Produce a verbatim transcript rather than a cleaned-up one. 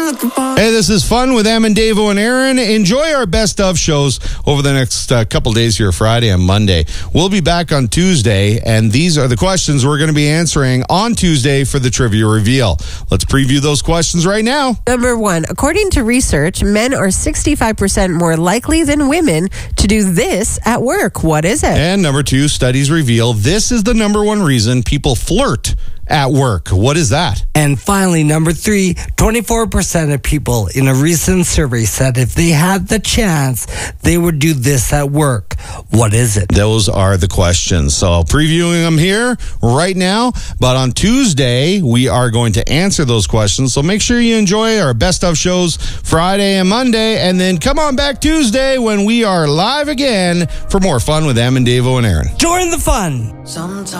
Hey, this is Fun with Em and Davo and Aaron. Enjoy our best of shows over the next uh, couple days here, Friday and Monday. We'll be back on Tuesday, and these are the questions we're going to be answering on Tuesday for the trivia reveal. Let's preview those questions right now. Number one, according to research, men are sixty-five percent more likely than women to do this at work. What is it? And number two, studies reveal this is the number one reason people flirt at work. What is that? And finally, number three, twenty-four percent of people in a recent survey said if they had the chance, they would do this at work. What is it? Those are the questions. So previewing them here right now. But on Tuesday, we are going to answer those questions. So make sure you enjoy our best of shows Friday and Monday. And then come on back Tuesday when we are live again for more Fun with Em and Davo and Aaron. Join the fun. Sometimes